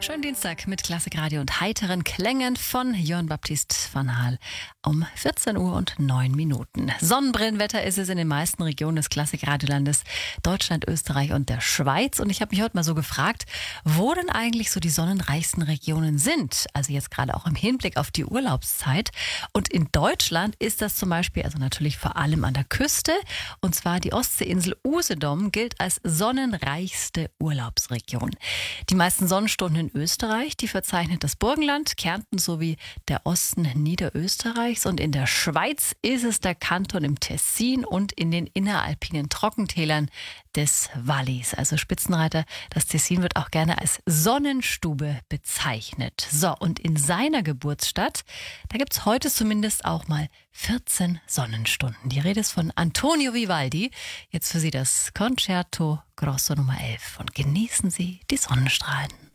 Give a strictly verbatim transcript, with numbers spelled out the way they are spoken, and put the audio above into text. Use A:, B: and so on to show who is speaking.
A: Schönen Dienstag mit Klassikradio und heiteren Klängen von Johann Baptist van Haal um vierzehn Uhr und neun Minuten. Sonnenbrillenwetter ist es in den meisten Regionen des Klassikradiolandes Deutschland, Österreich und der Schweiz. Und ich habe mich heute mal so gefragt, wo denn eigentlich so die sonnenreichsten Regionen sind. Also jetzt gerade auch im Hinblick auf die Urlaubszeit. Und in Deutschland ist das zum Beispiel, also natürlich vor allem an der Küste, und zwar die Ostseeinsel Usedom gilt als sonnenreichste Urlaubsregion. Die meisten Sonnenstunden in Österreich, die verzeichnet das Burgenland, Kärnten sowie der Osten Niederösterreichs. Und in der Schweiz ist es der Kanton im Tessin und in den inneralpinen Trockentälern des Wallis. Also Spitzenreiter, das Tessin wird auch gerne als Sonnenstube bezeichnet. So, und in seiner Geburtsstadt, da gibt es heute zumindest auch mal vierzehn Sonnenstunden. Die Rede ist von Antonio Vivaldi. Jetzt für Sie das Concerto Grosso Nummer elf. Und genießen Sie die Sonnenstrahlen.